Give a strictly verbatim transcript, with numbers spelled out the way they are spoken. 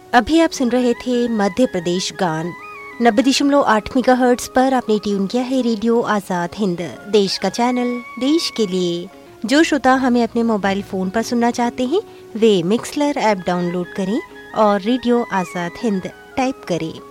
अभी आप सुन रहे थे मध्य प्रदेश गान। नब्बे दशमलव आठ मेगा हर्ट्स पर आपने ट्यून किया है रेडियो आज़ाद हिंद, देश का चैनल देश के लिए। जो श्रोता हमें अपने मोबाइल फ़ोन पर सुनना चाहते हैं वे मिक्सलर ऐप डाउनलोड करें और रेडियो आज़ाद हिंद टाइप करें।